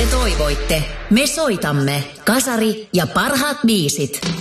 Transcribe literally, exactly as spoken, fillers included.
te toivoitte. Me soitamme. Kasari ja parhaat biisit.